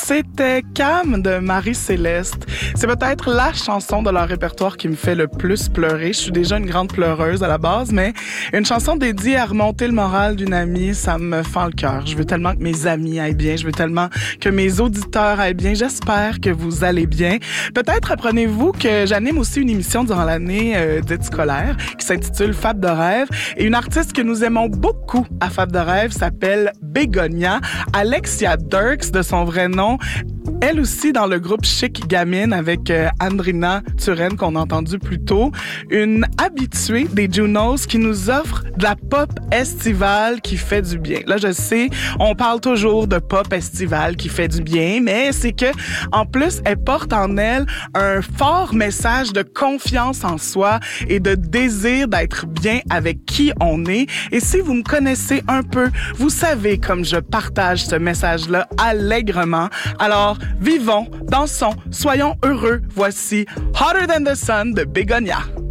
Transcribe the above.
C'était Cam de Marie-Céleste. C'est peut-être la chanson de leur répertoire qui me fait le plus pleurer. Je suis déjà une grande pleureuse à la base, mais une chanson dédiée à remonter le moral d'une amie, ça me fend le cœur. Je veux tellement que mes amis aillent bien. Je veux tellement que mes auditeurs aillent bien. J'espère que vous allez bien. Peut-être apprenez-vous que j'anime aussi une émission durant l'année dite scolaire qui s'intitule Fab de rêve. Et une artiste que nous aimons beaucoup à Fab de rêve s'appelle Bégonia. Alexia Dirks, de son vrai nom. Elle aussi dans le groupe Chic Gamine avec Andrina Turenne qu'on a entendu plus tôt. Une habituée des Junos qui nous offre de la pop estivale qui fait du bien. Là, je sais, on parle toujours de pop estivale qui fait du bien, mais c'est que en plus, elle porte en elle un fort message de confiance en soi et de désir d'être bien avec qui on est. Et si vous me connaissez un peu, vous savez comme je partage ce message-là allègrement. Alors, vivons, dansons, soyons heureux. Voici Hotter Than the Sun de Bégonia.